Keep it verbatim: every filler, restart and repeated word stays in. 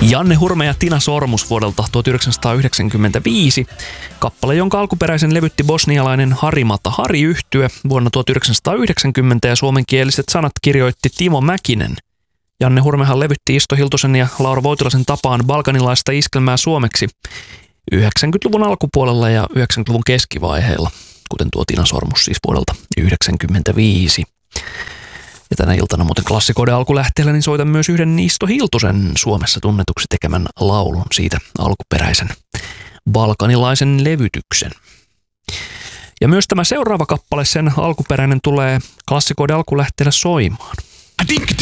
Janne Hurme ja Tina Sormus vuodelta tuhatyhdeksänsataayhdeksänkymmentäviisi. Kappale, jonka alkuperäisen levytti bosnialainen Harimata Hari-yhtye vuonna tuhatyhdeksänsataayhdeksänkymmentä ja suomenkieliset sanat kirjoitti Timo Mäkinen. Janne Hurmehan levytti Isto Hiltusen ja Laura Voutilaisen tapaan balkanilaista iskelmää suomeksi yhdeksänkymmentäluvun alkupuolella ja yhdeksänkymmentäluvun keskivaiheella, kuten tuo Tina Sormus siis vuodelta yhdeksänkymmentäviisi. Ja tänä iltana muuten klassikoiden alkulähteellä niin soitan myös yhden Isto Hiltusen Suomessa tunnetuksi tekemän laulun siitä alkuperäisen balkanilaisen levytyksen. Ja myös tämä seuraava kappale, sen alkuperäinen, tulee klassikoiden alkulähteellä soimaan.